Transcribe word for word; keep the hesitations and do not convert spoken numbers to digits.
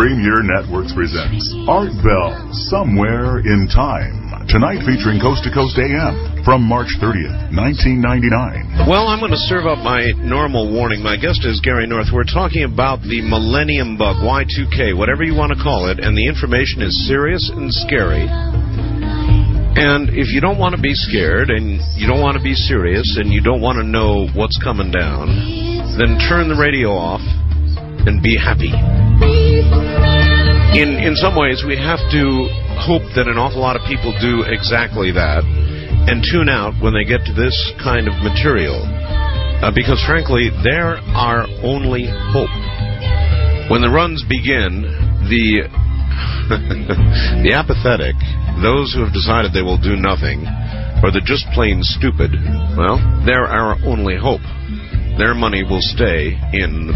Premier Networks presents Art Bell, Somewhere in Time. Tonight featuring Coast to Coast A M from March thirtieth, nineteen ninety-nine. Well, I'm going to serve up my normal warning. My guest is Gary North. We're talking about the Millennium Bug, Y two K, whatever you want to call it, and the information is serious and scary. And if you don't want to be scared, and you don't want to be serious, and you don't want to know what's coming down, then turn the radio off and be happy. In in some ways, we have to hope that an awful lot of people do exactly that and tune out when they get to this kind of material. Uh, because, frankly, they're our only hope. When the runs begin, the the apathetic, those who have decided they will do nothing, or the just plain stupid, well, they're our only hope. Their money will stay in the